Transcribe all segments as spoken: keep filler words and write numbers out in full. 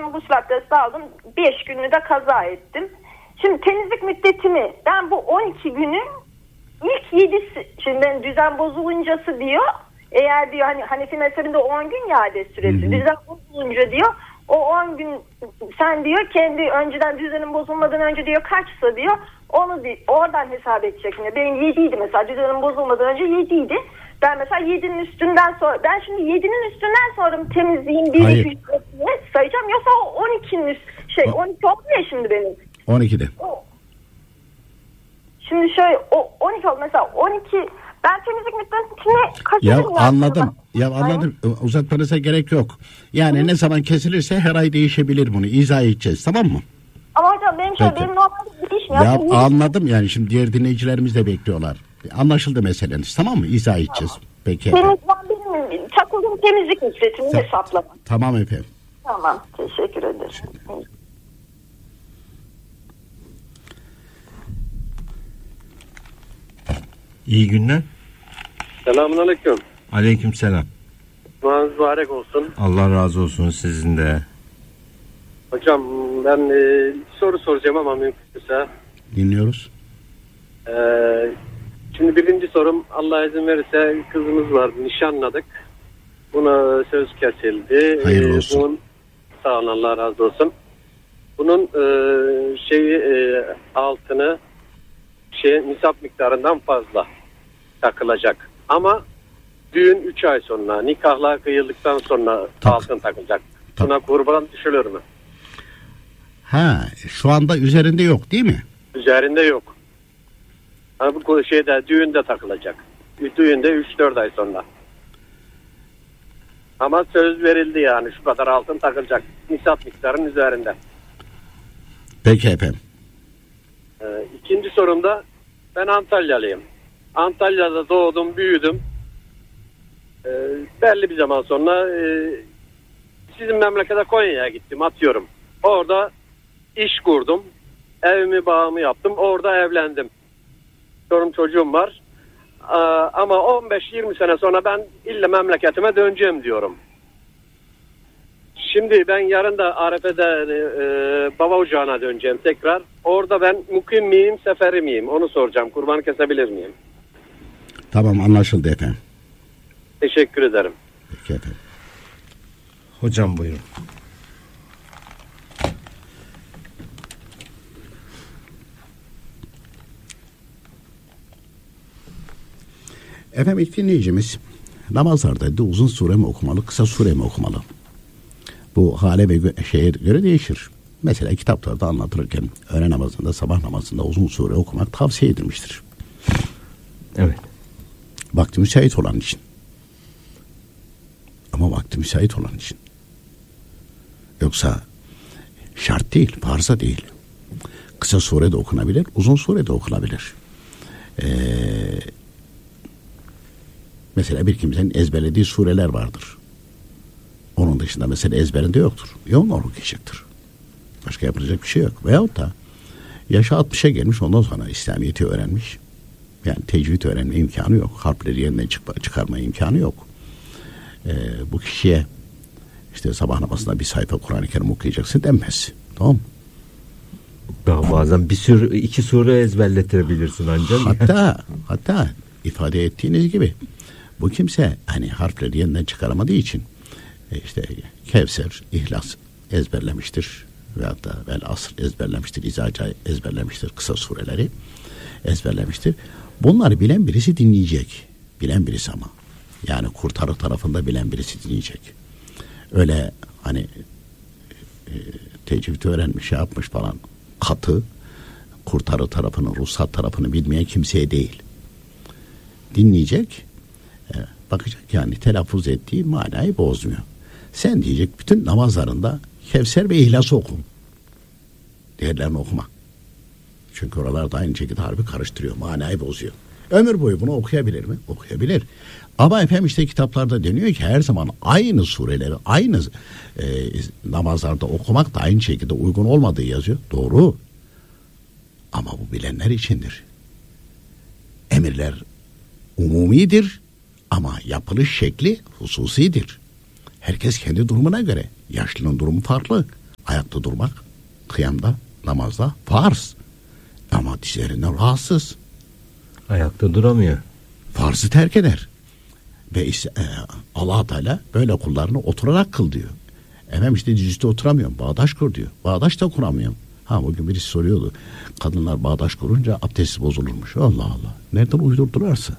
ben gusül abdesti aldım. beş günü de kaza ettim. Şimdi temizlik müddetimi ben bu on iki günün ilk yedisi, şimdi düzen bozuluncası diyor. Eğer diyor hani Hanefi mezhebinde on gün ya adet süresi. Hı hı. Düzen bozulunca diyor o on gün sen diyor kendi önceden düzenin bozulmadan önce diyor kaçsa diyor onu di- oradan hesap edecek. Benim yediydi mesela, düzenin bozulmadan önce yediydi. Ben mesela yedinin üstünden sonra, ben şimdi yedinin üstünden sonra mı temizliğin bir iki üç sayacağım, yoksa o on ikinin üst, şey o, on iki oldu ya şimdi benim. on ikide. O, şimdi şöyle o on iki oldu mesela, on iki ben temizlik müddetine kaçırdım. Ya anladım. Ya anladım. Aynen. Uzatmanıza gerek yok. Yani Hı. ne zaman kesilirse her ay değişebilir, bunu izah edeceğiz, tamam mı? Ama hocam benim şöyle, benim normalde değişmiyor. Ya şimdi anladım, yani şimdi diğer dinleyicilerimiz de bekliyorlar. Anlaşıldı meseleniz, tamam mı? İzah edeceğiz. Tamam. Peki. Benim, benim takıldığım temizlik müddetini Ta- hesaplama. Tamam efendim. Tamam, teşekkür ederim. Teşekkür ederim. İyi günler. Selamünaleyküm. Aleykümselam. Duanız mübarek olsun. Allah razı olsun sizin de. Hocam ben e, soru soracağım ama mümkünse. Dinliyoruz. E, şimdi birinci sorum, Allah izin verirse kızımız var, nişanladık. Buna söz kesildi. Hayırlı olsun. E, bunun, sağ olun, Allah razı olsun. Bunun e, şeyi e, altını şey nisap miktarından fazla takılacak. Ama düğün üç ay sonra, nikahlar kıyıldıktan sonra tak. altın takılacak. Tak. Buna kurban düşülür mü? Ha, şu anda üzerinde yok değil mi? Üzerinde yok. Ha, bu şeyde düğünde takılacak. Düğünde üç dört ay sonra. Ama söz verildi, yani şu kadar altın takılacak. Nisap miktarının üzerinde. Peki efendim. Ee, ikinci sorumda, ben Antalyalıyım. Antalya'da doğdum, büyüdüm. Ee, belli bir zaman sonra e, sizin memlekete Konya'ya gittim, atıyorum. Orada iş kurdum. Evimi, bağımı yaptım. Orada evlendim. Çorum çocuğum var. Ee, ama on beş yirmi sene sonra ben illa memleketime döneceğim diyorum. Şimdi ben yarın da Arefe'de e, baba ocağına döneceğim tekrar. Orada ben mukim miyim, seferi miyim? Onu soracağım. Kurbanı kesebilir miyim? Tamam, anlaşıldı efendim. Teşekkür ederim. Peki efendim. Hocam buyurun. Efendim, ilk dinleyicimiz namazlarda uzun sure mi okumalı, kısa sure mi okumalı? Bu hale ve gö- şeye göre değişir. Mesela kitaplarda anlatılırken öğle namazında, sabah namazında uzun sure okumak tavsiye edilmiştir. Evet. Vakti müsait olan için. Ama vakti müsait olan için. Yoksa şart değil, farza değil. Kısa sure de okunabilir, uzun sure de okunabilir. Ee, mesela bir kimsenin ezberlediği sureler vardır. Onun dışında mesela ezberinde yoktur. Ya onu okuyacaktır. Başka yapılacak bir şey yok. Veyahut da yaşı altmışa gelmiş, ondan sonra İslamiyet'i öğrenmiş. Yani tecvid öğrenme imkanı yok. Harfleri yerinden çık- çıkarma imkanı yok. Ee, bu kişiye işte sabah namazında bir sayfa Kur'an-ı Kerim okuyacaksın denmez. Tamam mı? Daha bazen bir sürü iki sure ezberletebilirsin ancak. Hatta hatta ifade ettiğiniz gibi bu kimse hani harfleri yerinden çıkaramadığı için işte Kevser, İhlas ezberlemiştir veyahut da Vel Asr ezberlemiştir, İzaca ezberlemiştir, kısa sureleri ezberlemiştir. Bunları bilen birisi dinleyecek. Bilen birisi ama. Yani kurtarı tarafında bilen birisi dinleyecek. Öyle hani e, tecvid öğrenmiş, şey yapmış falan, katı kurtarı tarafını, ruhsat tarafını bilmeyen kimseye değil. Dinleyecek, e, bakacak yani telaffuz ettiği manayı bozmuyor. Sen diyecek bütün namazlarında Kevser ve İhlas oku. Diğerlerini okuma. Çünkü oralarda aynı şekilde harbi karıştırıyor, manayı bozuyor. Ömür boyu bunu okuyabilir mi? Okuyabilir. Ama efendim işte kitaplarda deniyor ki her zaman aynı sureleri aynı e, namazlarda okumak da aynı şekilde uygun olmadığı yazıyor. Doğru. Ama bu bilenler içindir. Emirler umumidir ama yapılış şekli hususidir. Herkes kendi durumuna göre. Yaşlının durumu farklı. ayakta durmak kıyamda, namazda farz. Ama dizlerinden rahatsız. Ayakta duramıyor. Farzı terk eder. Ve işte, e, Allah Teala böyle kullarını oturarak kıl diyor. Efendim işte dizüstü oturamıyorum. Bağdaş kur diyor. Bağdaş da kuramıyorum. Ha bugün birisi soruyordu. Kadınlar bağdaş kurunca abdesti bozulurmuş. Allah Allah. Nereden uydurdularsa.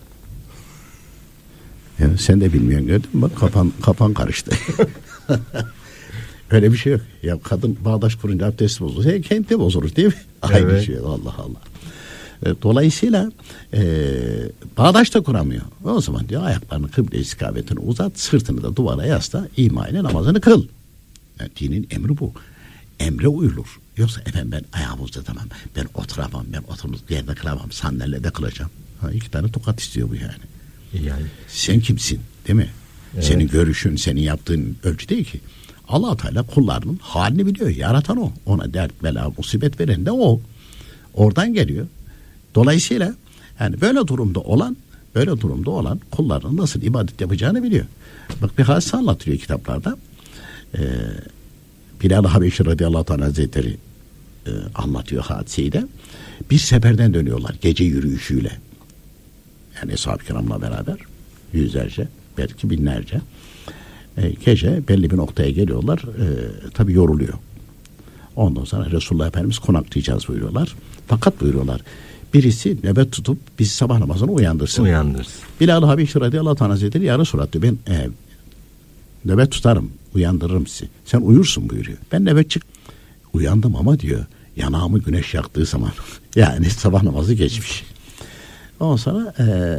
Yani sen de bilmiyorsun, gördün mü? Bak kafan, kafan karıştı. Öyle bir şey yok. Ya kadın bağdaş kurunca abdesti bozulur. Sen kendi bozulur değil mi? Aynı Evet. şey. Allah Allah. Dolayısıyla e, bağdaş da kuramıyor. O zaman diyor ayaklarını kıble istikametine uzat, sırtını da duvara yasla, ima ile namazını kıl. Yani dinin emri bu. Emre uyulur. Yoksa efendim ben ayağımı uzatamam, ben oturamam, ben oturmuş yerde kılamam, sandalyede kılacağım. Ha, iki tane tokat istiyor bu yani. Yani. Sen kimsin değil mi? Evet. Senin görüşün, senin yaptığın ölçü değil ki. Allah Teala kullarının halini biliyor. Yaratan o. Ona dert, bela, musibet veren de o. Oradan geliyor. Dolayısıyla yani böyle durumda olan böyle durumda olan kulların nasıl ibadet yapacağını biliyor. Bak bir hadise anlatılıyor kitaplarda. Ee, Bilal Habeşi radıyallahu anh hazretleri e, anlatıyor hadiseyi de. Bir seferden dönüyorlar gece yürüyüşüyle. Yani Eshab-ı Kiram'la beraber yüzlerce belki binlerce e, gece belli bir noktaya geliyorlar. E, tabi yoruluyor. Ondan sonra Resulullah Efendimiz konaklayacağız buyuruyorlar. Fakat buyuruyorlar birisi nöbet tutup bizi sabah namazına uyandırsın. Uyandırsın. Bilal-i Habeşi radıyallahu anh hazretleri ya Resulullah diyor ben e, nöbet tutarım, uyandırırım sizi. Sen uyursun buyuruyor. Ben nöbet çık. Uyandım ama diyor yanağımı güneş yaktığı zaman yani sabah namazı geçmiş. Ondan sonra e,